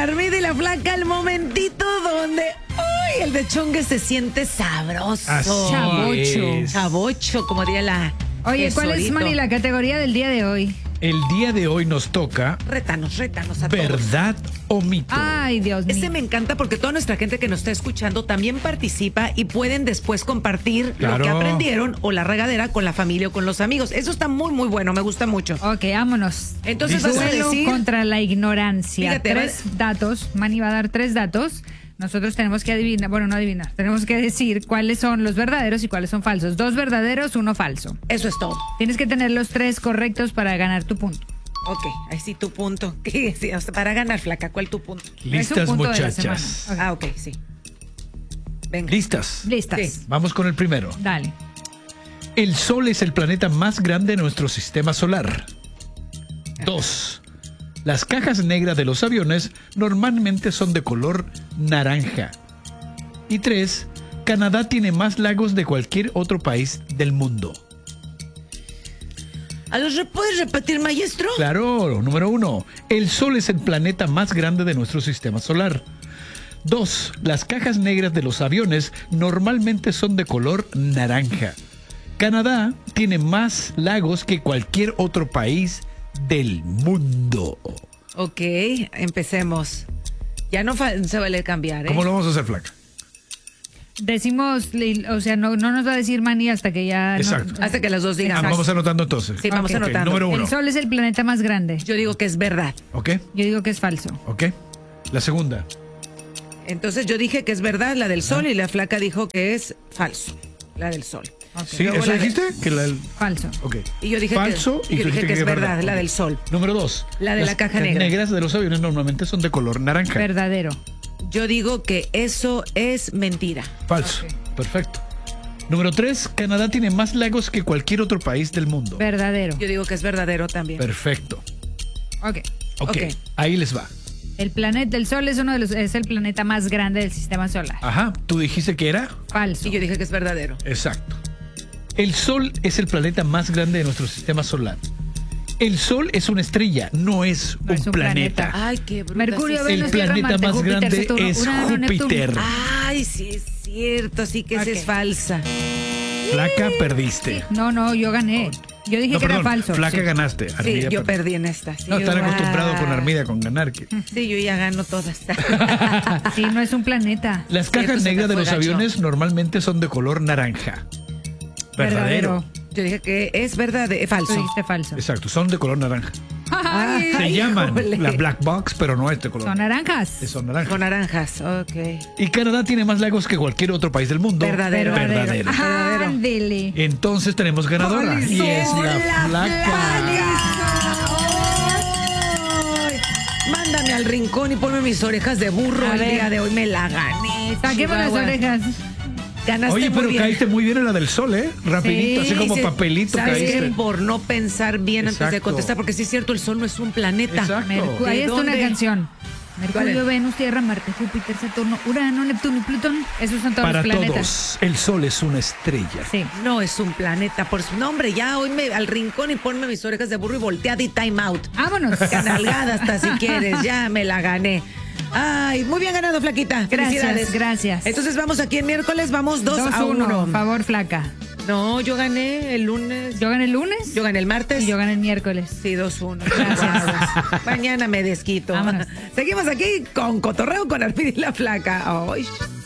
Armida y la Flaca, el momentito donde uy, el dechongue se siente sabroso. Chavocho. Chavocho, como diría la... Oye, ¿cuál es, Manny, la categoría del día de hoy? El día de hoy nos toca Rétanos a todos. ¿verdad o mito? Ay, Dios mío. Ese me encanta porque toda nuestra gente que nos está escuchando también participa y pueden después compartir Claro. lo que aprendieron o la regadera con la familia o con los amigos. Eso está muy, muy bueno, me gusta mucho. Ok, vámonos. Entonces vas a Duelo decir... contra la ignorancia. Fíjate, Tres datos. Manny va a dar 3 datos. Nosotros tenemos que adivinar, bueno, no adivinar, tenemos que decir cuáles son los verdaderos y cuáles son falsos. 2 verdaderos, 1 falso. Eso es todo. Tienes que tener los 3 correctos para ganar tu punto. Ok, ahí sí tu punto. ¿Qué? Sí, o sea, para ganar, Flaca, ¿cuál tu punto? Listas, Es un punto de la muchachas. semana. Ah, ok, sí. Venga. ¿Listas? Listas. Sí. Vamos con el primero. Dale. El Sol es el planeta más grande de nuestro sistema solar. 2. Las cajas negras de los aviones normalmente son de color naranja. Y 3. Canadá tiene más lagos de cualquier otro país del mundo. ¿Puedes repetir, maestro? Claro, número 1. El Sol es el planeta más grande de nuestro sistema solar. 2. Las cajas negras de los aviones normalmente son de color naranja. Canadá tiene más lagos que cualquier otro país del mundo. Ok, empecemos. Ya no se vale cambiar, ¿eh? ¿Cómo lo vamos a hacer, Flaca? Decimos, o sea, no nos va a decir Manny hasta que ya... Exacto. Hasta que las dos digan. Vamos anotando entonces. Sí, vamos Ok. anotando. Número 1. El Sol es el planeta más grande. Yo digo que es verdad. ¿Ok? Yo digo que es falso. ¿Ok? La segunda. Entonces yo dije que es verdad la del Sol y la Flaca dijo que es falso. La del Sol. ¿Sí? Luego ¿Eso la de- dijiste? Que la... Falso. Ok. Y yo dije Falso que, y yo tú dije dijiste que es verdad, la Ok. del Sol. Número 2. La de la caja negra. Las negras de los aviones normalmente son de color naranja. Verdadero. Yo digo que eso es mentira. Falso. Ok. Perfecto. Número 3. Canadá tiene más lagos que cualquier otro país del mundo. Verdadero. Yo digo que es verdadero también. Perfecto. Ok. Ok. Ok. Ahí les va. El planeta, el Sol es es el planeta más grande del sistema solar. Ajá. ¿Tú dijiste que era? Falso. Y yo dije que es verdadero. Exacto. El Sol es el planeta más grande de nuestro sistema solar. El Sol es una estrella, no es No un es un planeta. planeta. Ay, qué bruta. Mercurio, sí, El Venus, Tierra, planeta Marte, más Júpiter, grande Saturno, es Urano, Neptuno. Júpiter. Ay, sí es cierto, así que esa Ok. es falsa. Flaca, perdiste. No, yo gané. Yo dije No, que era perdón, falso. Flaca Sí. ganaste. Sí, Armida yo perdió. perdí en esta. Sí, No, están yo- acostumbrados con Armida con ganar. Sí, yo ya gano todas. Sí, no es un planeta. Las Sí, cajas pues, negras de fue los gacho. aviones normalmente son de color naranja. Verdadero. Yo dije que es verdad, Tú falso. dijiste falso. Exacto, son de color naranja. Ay, Se llaman híjole. la black box, pero no es de color. son naranjas. Son naranjas. Con naranjas, ok. Y Canadá tiene más lagos que cualquier otro país del mundo. Verdadero. Verdadero. Ándele. Entonces tenemos ganadora. Y es la flaca. Ay, mándame al rincón y ponme mis orejas de burro. A El ver. día de hoy me la gané. Saquemos las Chihuahua. orejas. Ganaste Oye, muy pero bien. caíste muy bien en la del Sol, ¿eh? Rapidito, Sí, así como sí. papelito ¿Sabes qué? caíste. Por no pensar bien antes de Exacto. contestar, porque sí es cierto, el Sol no es un planeta. Exacto. Mercurio. Ahí ¿De está una dónde? canción. ¿Cuál Mercurio, es? Venus, Tierra, Marte, Júpiter, Saturno, Urano, Neptuno y Plutón. Esos son todos Para los planetas. todos, el Sol es una estrella. Sí. No es un planeta, por su nombre. Ya hoy me al rincón y ponme mis orejas de burro y volteada y time out. Vámonos. Canalgada hasta si quieres, ya me la gané. Ay, muy bien ganado, Flaquita. Felicidades. Gracias. Entonces vamos aquí en miércoles, vamos 2-1. 2-1. Favor, flaca. No, yo gané el lunes. Yo gané el lunes. Yo gané el martes. Y yo gané el miércoles. Sí, 2-1. Gracias. Mañana me desquito. Vámonos. Seguimos aquí con Cotorreo con Arpid y la Flaca. Ay.